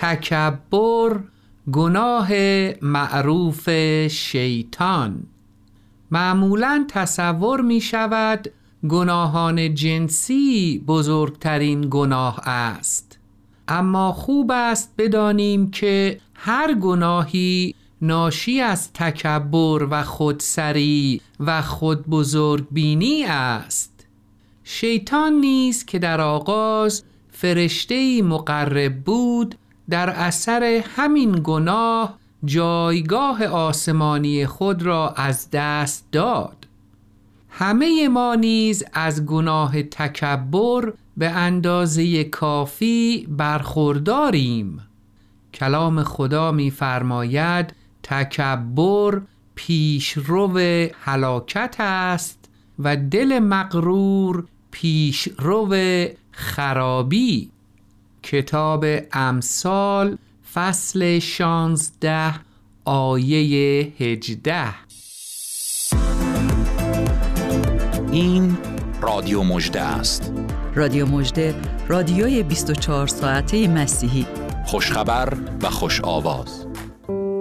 تکبر گناه معروف شیطان. معمولاً تصور می شود گناهان جنسی بزرگترین گناه است، اما خوب است بدانیم که هر گناهی ناشی از تکبر و خودسری و خود بزرگبینی است. شیطان نیز که در آغاز فرشته‌ای مقرب بود، در اثر همین گناه جایگاه آسمانی خود را از دست داد. همه ما نیز از گناه تکبر به اندازه کافی برخورداریم. کلام خدا می فرماید تکبر پیشرو هلاکت است و دل مغرور پیشرو خرابی. کتاب امثال فصل 16 آیه 18. این رادیو مژده است. رادیو مژده، رادیوی 24 ساعته مسیحی. خوشخبر و خوش آواز.